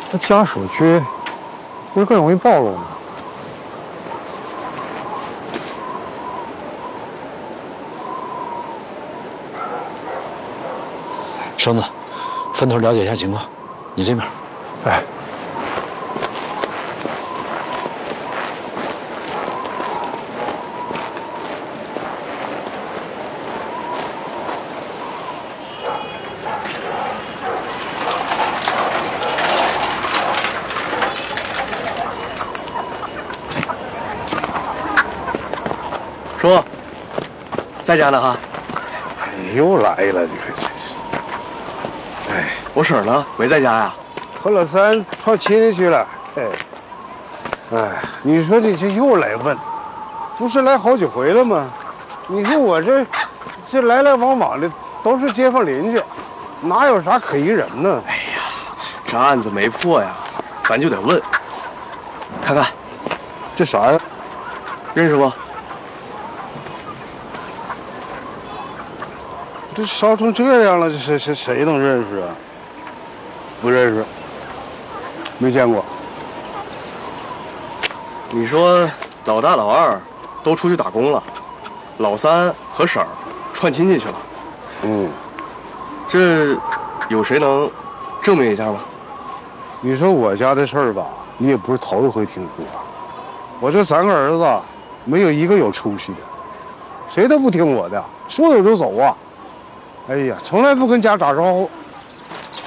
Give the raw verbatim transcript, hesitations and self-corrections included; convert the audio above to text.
那家属去，不是更容易暴露吗？ 绳子，分头了解一下情况。你这边。 哎。 叔，在家呢哈？ 又来了，你可真是。哎， 我婶儿呢？没在家呀？ 和老三跑亲戚去了。哎，哎，你说你这又来问，不是来好几回了吗？你说我这这来来往往的都是街坊邻居，哪有啥可疑人呢？ 哎呀，这案子没破呀，咱就得问。看看， 这啥呀？ 认识不？ 这烧成这样了，这谁谁谁能认识啊？不认识，没见过。 你说老大老二都出去打工了，老三和婶儿串亲戚去了。 嗯， 这有谁能证明一下吗？ 你说我家的事儿吧，你也不是头一回听说。我这三个儿子，没有一个有出息的，谁都不听我的，说走就走啊。 哎呀，从来不跟家打招呼。